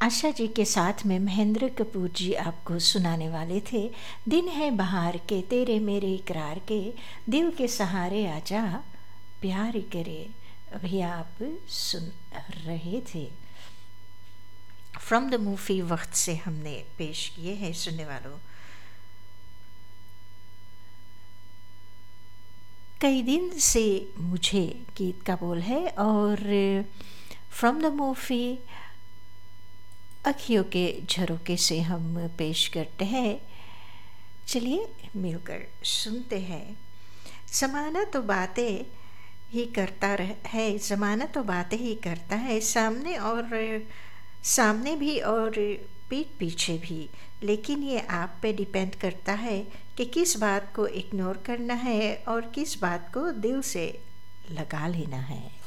आशा जी के साथ में महेंद्र कपूर जी आपको सुनाने वाले थे। दिन है बहार के तेरे मेरे इकरार के, दिल के सहारे आजा प्यार करे। अभी आप सुन रहे थे फ्रॉम द मूवी वक्त से हमने पेश किए हैं सुनने वालों। कई दिन से मुझे गीत का बोल है और फ्रॉम द मूवी अखियों के झरोके से हम पेश करते हैं। चलिए मिलकर सुनते हैं। ज़माना तो बातें ही करता है, ज़माना तो बातें ही करता है, सामने भी और पीठ पीछे भी, लेकिन ये आप पे डिपेंड करता है कि किस बात को इग्नोर करना है और किस बात को दिल से लगा लेना है।